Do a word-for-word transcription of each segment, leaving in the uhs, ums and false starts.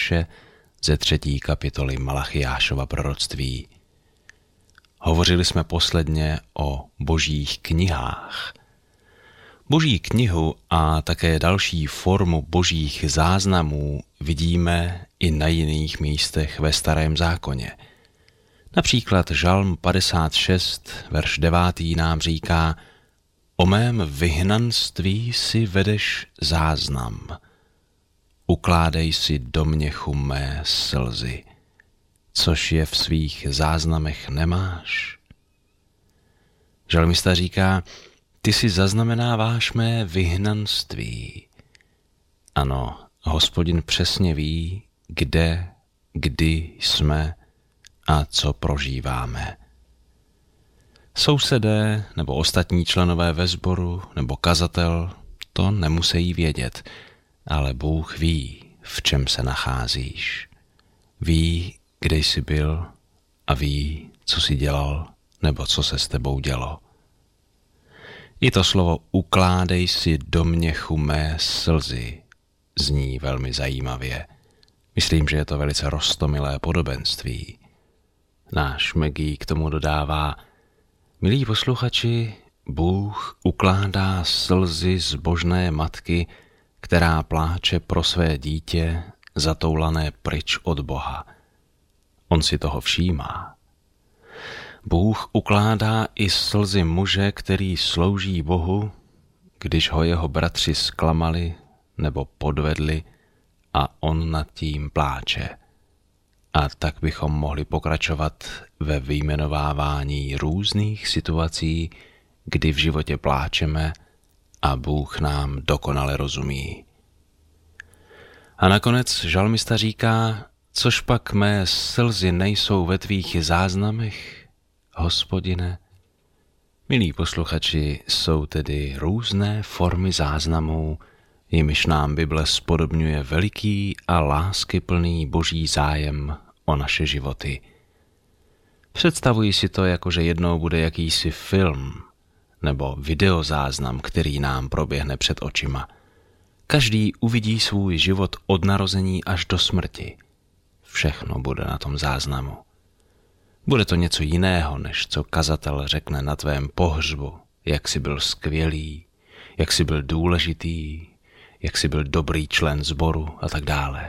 verše ze třetí kapitoly Malachiášova proroctví. Hovořili jsme posledně o božích knihách. Boží knihu a také další formu božích záznamů vidíme i na jiných místech ve Starém zákoně. Například Žalm padesát šest, verš devátý nám říká: O mém vyhnanství si vedeš záznam, ukládej si do měchu mé slzy, což je v svých záznamech nemáš. Žalmista říká: Ty si zaznamenáváš mé vyhnanství. Ano, Hospodin přesně ví, kde, kdy jsme a co prožíváme. Sousedé nebo ostatní členové ve sboru nebo kazatel to nemusí vědět, ale Bůh ví, v čem se nacházíš. Ví, kde jsi byl a ví, co jsi dělal nebo co se s tebou dělo. I to slovo ukládej si do měchu mé slzy zní velmi zajímavě. Myslím, že je to velice roztomilé podobenství. Náš Maggie k tomu dodává: Milí posluchači, Bůh ukládá slzy zbožné matky, která pláče pro své dítě zatoulané pryč od Boha. On si toho všímá. Bůh ukládá i slzy muže, který slouží Bohu, když ho jeho bratři zklamali nebo podvedli a on nad tím pláče. A tak bychom mohli pokračovat ve vyjmenovávání různých situací, kdy v životě pláčeme a Bůh nám dokonale rozumí. A nakonec žalmista říká: Což pak mé slzy nejsou ve tvých záznamech, Hospodine? Milí posluchači, jsou tedy různé formy záznamů, jimiž nám Bible spodobňuje veliký a láskyplný boží zájem o naše životy. Představuji si to, jako že jednou bude jakýsi film nebo videozáznam, který nám proběhne před očima. Každý uvidí svůj život od narození až do smrti. Všechno bude na tom záznamu. Bude to něco jiného, než co kazatel řekne na tvém pohřbu, jak jsi byl skvělý, jak jsi byl důležitý, jak jsi byl dobrý člen sboru a tak dále.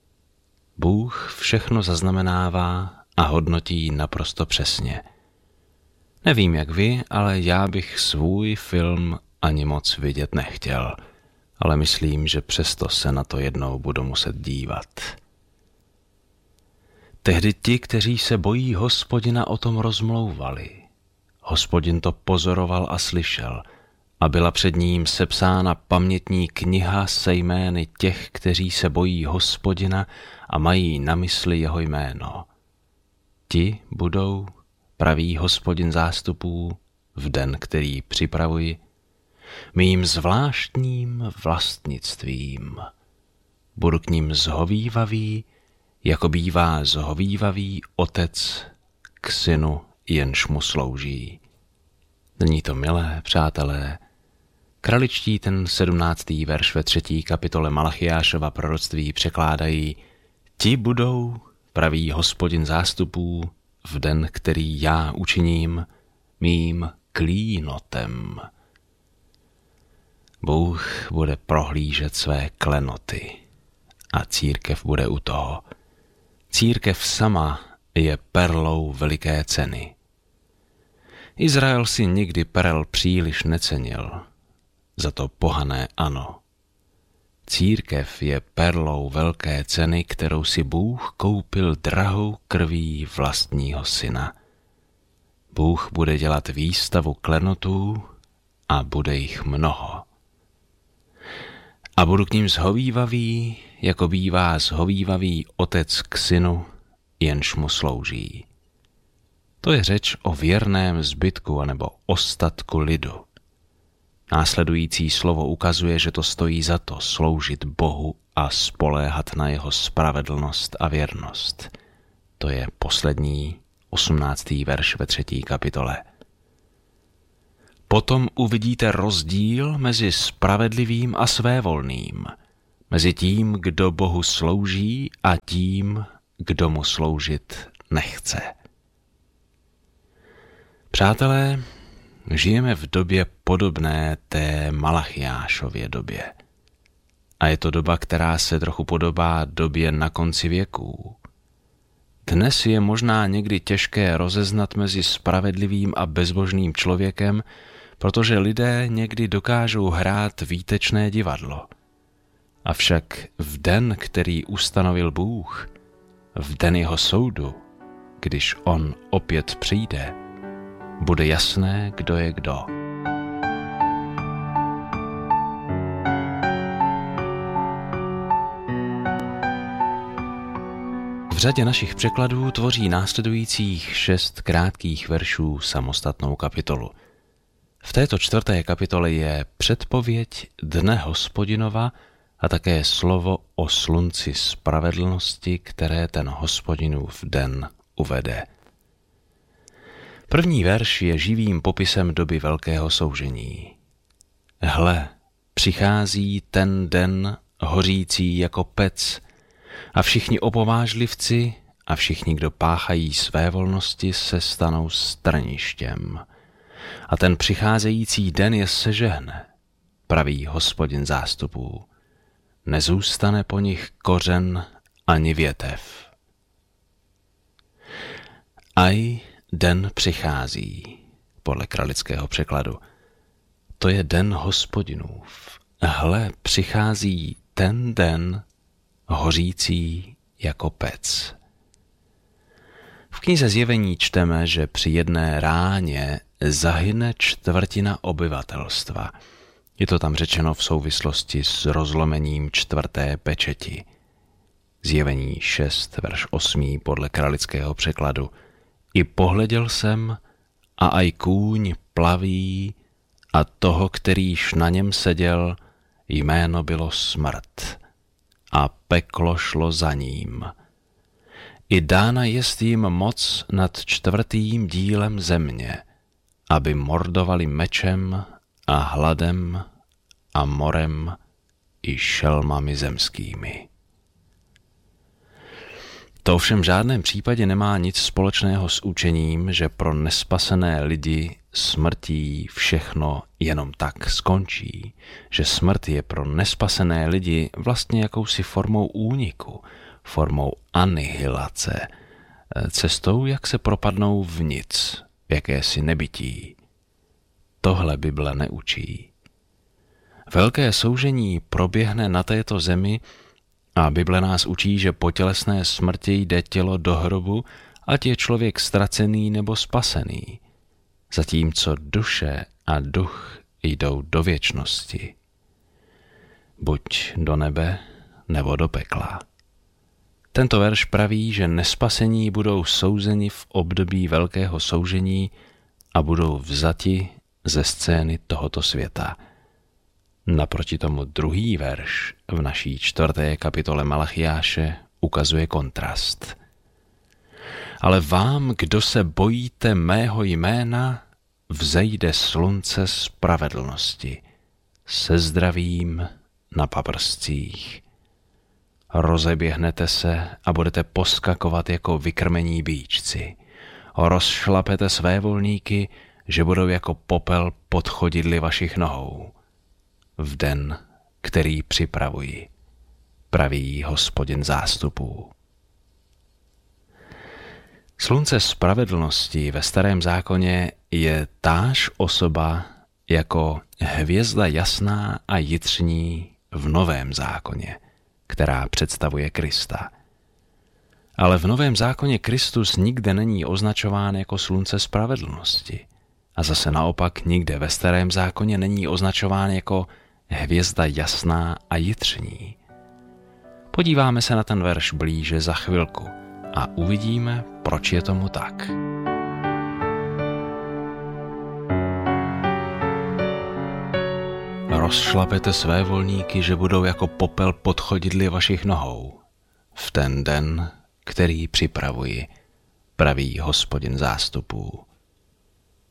Bůh všechno zaznamenává a hodnotí naprosto přesně. Nevím jak vy, ale já bych svůj film ani moc vidět nechtěl, ale myslím, že přesto se na to jednou budu muset dívat. Tehdy ti, kteří se bojí Hospodina, o tom rozmlouvali. Hospodin to pozoroval a slyšel, a byla před ním sepsána pamětní kniha se jmény těch, kteří se bojí Hospodina a mají na mysli jeho jméno. Ti budou, pravý Hospodin zástupů, v den, který připravuji, mým zvláštním vlastnictvím. Budu k ním zhovívavý, jako bývá zhovívavý otec k synu, jenž mu slouží. Není to milé, přátelé? Kraličtí ten sedmnáctý verš ve třetí kapitole Malachiášova proroctví překládají: Ti budou, pravý Hospodin zástupů, v den, který já učiním, mým klínotem. Bůh bude prohlížet své klenoty a církev bude u toho. Církev sama je perlou veliké ceny. Izrael si nikdy perel příliš necenil, za to pohané ano. Církev je perlou velké ceny, kterou si Bůh koupil drahou krví vlastního syna. Bůh bude dělat výstavu klenotů a bude jich mnoho. A budu k ním zhovívavý, jako bývá zhovívavý otec k synu, jenž mu slouží. To je řeč o věrném zbytku anebo ostatku lidu. Následující slovo ukazuje, že to stojí za to sloužit Bohu a spoléhat na jeho spravedlnost a věrnost. To je poslední, osmnáctý verš ve třetí kapitole. Potom uvidíte rozdíl mezi spravedlivým a svévolným, mezi tím, kdo Bohu slouží, a tím, kdo mu sloužit nechce. Přátelé, žijeme v době podobné té Malachiášově době. A je to doba, která se trochu podobá době na konci věků. Dnes je možná někdy těžké rozeznat mezi spravedlivým a bezbožným člověkem, protože lidé někdy dokážou hrát výtečné divadlo. Avšak v den, který ustanovil Bůh, v den jeho soudu, když on opět přijde, bude jasné, kdo je kdo. V řadě našich překladů tvoří následujících šest krátkých veršů samostatnou kapitolu. V této čtvrté kapitole je předpověď dne Hospodinova a také slovo o slunci spravedlnosti, které ten Hospodinův den uvede. První verš je živým popisem doby velkého soužení. Hle, přichází ten den hořící jako pec, a všichni opovážlivci a všichni, kdo páchají své volnosti, se stanou strništěm. A ten přicházející den je sežehne, praví Hospodin zástupů. Nezůstane po nich kořen ani větev. Aj den přichází, podle kralického překladu. To je den Hospodinův. Hle, přichází ten den hořící jako pec. V knize Zjevení čteme, že při jedné ráně zahyne čtvrtina obyvatelstva. Je to tam řečeno v souvislosti s rozlomením čtvrté pečeti. Zjevení šest, verš osm podle kralického překladu. I pohleděl jsem a aj kůň plaví a toho, kterýž na něm seděl, jméno bylo smrt. A peklo šlo za ním. I dána jest jim moc nad čtvrtým dílem země, aby mordovali mečem a hladem a morem i šelmami zemskými. To ovšem v žádném případě nemá nic společného s učením, že pro nespasené lidi smrtí všechno jenom tak skončí, že smrt je pro nespasené lidi vlastně jakousi formou úniku, formou anihilace, cestou, jak se propadnou v nic, v jakési nebytí. Tohle Bible neučí. Velké soužení proběhne na této zemi a Bible nás učí, že po tělesné smrti jde tělo do hrobu, ať je člověk ztracený nebo spasený, zatímco duše a duch jdou do věčnosti. Buď do nebe, nebo do pekla. Tento verš praví, že nespasení budou souzeni v období velkého soužení a budou vzati ze scény tohoto světa. Naproti tomu druhý verš v naší čtvrté kapitole Malachiáše ukazuje kontrast. Ale vám, kdo se bojíte mého jména, vzejde slunce spravedlnosti se zdravím na paprscích. Rozeběhnete se a budete poskakovat jako vykrmení býčci. Rozšlapete své volníky, že budou jako popel pod chodidly vašich nohou. V den, který připravuji, praví Hospodin zástupů. Slunce spravedlnosti ve Starém zákoně je táž osoba jako hvězda jasná a jitřní v Novém zákoně, která představuje Krista. Ale v Novém zákoně Kristus nikde není označován jako slunce spravedlnosti. A zase naopak nikde ve Starém zákoně není označován jako hvězda jasná a jitřní. Podíváme se na ten verš blíže za chvilku a uvidíme, proč je tomu tak. Rozšlapete své volníky, že budou jako popel pod chodidly vašich nohou. V ten den, který připravuji, praví Hospodin zástupů.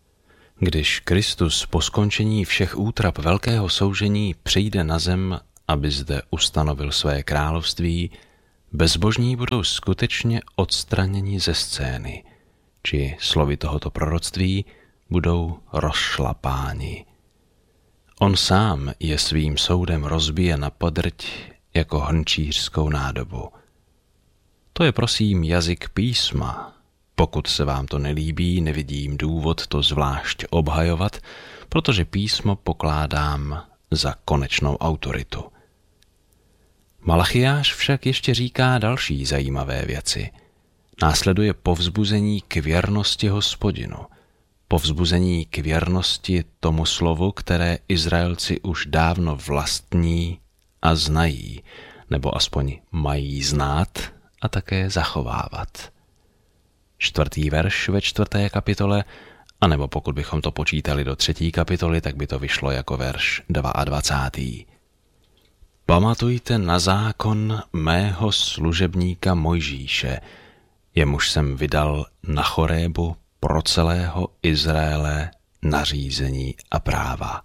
Když Kristus po skončení všech útrap velkého soužení přijde na zem aby zde ustanovil své království, bezbožní budou skutečně odstraněni ze scény, či slovy tohoto proroctví budou rozšlapáni. On sám je svým soudem rozbije na podrť jako hrnčířskou nádobu. To je prosím jazyk písma. Pokud se vám to nelíbí, nevidím důvod to zvlášť obhajovat, protože písmo pokládám za konečnou autoritu. Malachiáš však ještě říká další zajímavé věci. Následuje povzbuzení k věrnosti Hospodinu, povzbuzení k věrnosti tomu slovu, které Izraelci už dávno vlastní a znají, nebo aspoň mají znát a také zachovávat. Čtvrtý verš ve čtvrté kapitole, anebo pokud bychom to počítali do třetí kapitoly, tak by to vyšlo jako verš dvacátý druhý Pamatujte na zákon mého služebníka Mojžíše, jemuž jsem vydal na Chorébu pro celého Izraele nařízení a práva.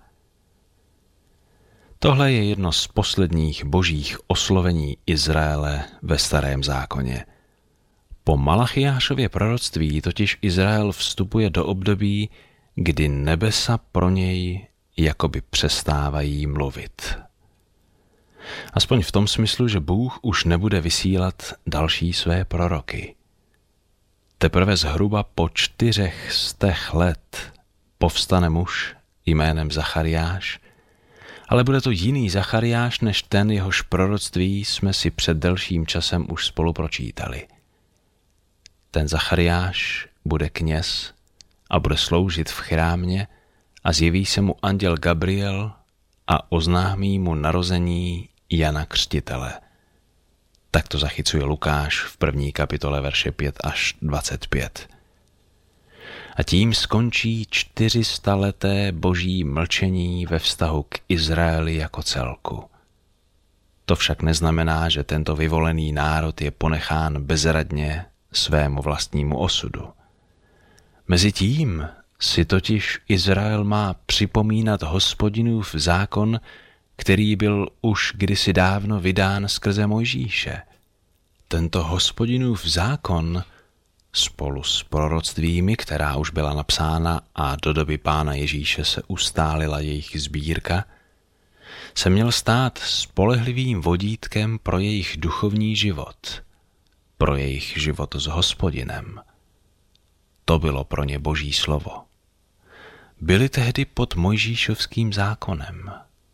Tohle je jedno z posledních božích oslovení Izraele ve Starém zákoně. Po Malachiášově proroctví totiž Izrael vstupuje do období, kdy nebesa pro něj jakoby přestávají mluvit. Aspoň v tom smyslu, že Bůh už nebude vysílat další své proroky. Teprve zhruba po čtyřech stech let povstane muž jménem Zachariáš, ale bude to jiný Zachariáš než ten, jehož proroctví jsme si před delším časem už spolu pročítali. Ten Zachariáš bude kněz a bude sloužit v chrámě a zjeví se mu anděl Gabriel a oznámí mu narození Jana Křtitele. Tak to zachycuje Lukáš v první kapitole verše pět až dvacet pět. A tím skončí čtyřistaleté boží mlčení ve vztahu k Izraeli jako celku. To však neznamená, že tento vyvolený národ je ponechán bezradně svému vlastnímu osudu. Mezitím si totiž Izrael má připomínat Hospodinův zákon, který byl už kdysi dávno vydán skrze Mojžíše. Tento Hospodinův zákon spolu s proroctvími, která už byla napsána a do doby Pána Ježíše se ustálila jejich sbírka, se měl stát spolehlivým vodítkem pro jejich duchovní život, pro jejich život s Hospodinem. To bylo pro ně Boží slovo. Byli tehdy pod Mojžíšovským zákonem.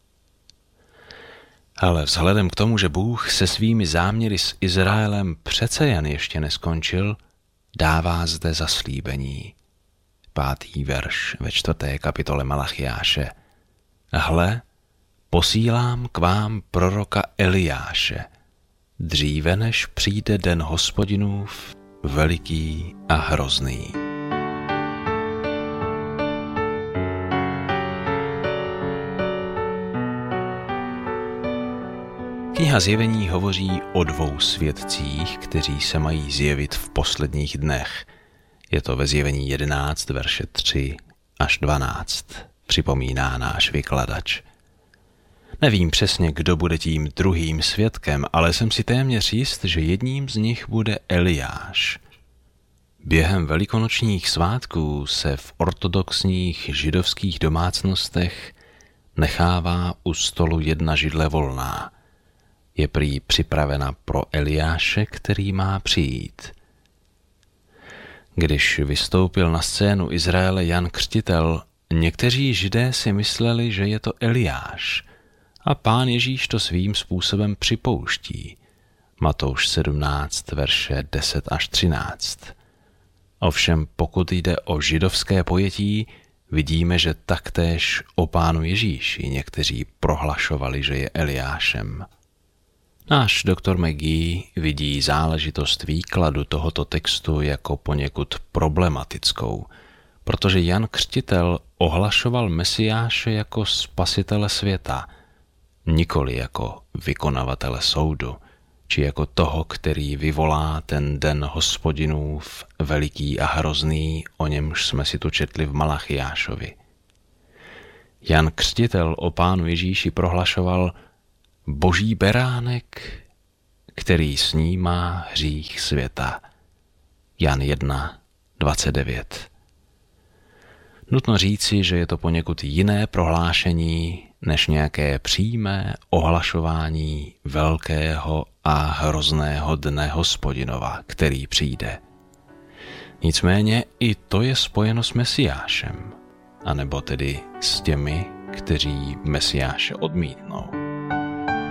Ale vzhledem k tomu, že Bůh se svými záměry s Izraelem přece jen ještě neskončil, dává zde zaslíbení. Pátý verš ve čtvrté kapitole Malachiáše. Hle, posílám k vám proroka Eliáše, dříve než přijde den Hospodinův, veliký a hrozný. Kniha Zjevení hovoří o dvou svědcích, kteří se mají zjevit v posledních dnech. Je to ve Zjevení jedenáct, verše tři až dvanáct, připomíná náš vykladač. Nevím přesně, kdo bude tím druhým svědkem, ale jsem si téměř jist, že jedním z nich bude Eliáš. Během velikonočních svátků se v ortodoxních židovských domácnostech nechává u stolu jedna židle volná. Je prý připravena pro Eliáše, který má přijít. Když vystoupil na scénu Izraele Jan Křtitel, někteří Židé si mysleli, že je to Eliáš, a Pán Ježíš to svým způsobem připouští. Matouš sedmnáct, verše deset až třináct. Ovšem pokud jde o židovské pojetí, vidíme, že taktéž o Pánu Ježíši někteří prohlašovali, že je Eliášem. Náš doktor McGee vidí záležitost výkladu tohoto textu jako poněkud problematickou, protože Jan Křtitel ohlašoval Mesiáše jako spasitele světa, nikoli jako vykonavatele soudu, či jako toho, který vyvolá ten den Hospodinův veliký a hrozný, o němž jsme si tu četli v Malachiášovi. Jan Křtitel o Pánu Ježíši prohlašoval: Boží beránek, který snímá hřích světa. Jan jedna, dvacet devět. Nutno říci, že je to poněkud jiné prohlášení než nějaké přímé ohlašování velkého a hrozného dne Hospodinova, který přijde. Nicméně i to je spojeno s Mesiášem, anebo tedy s těmi, kteří Mesiáše odmítnou.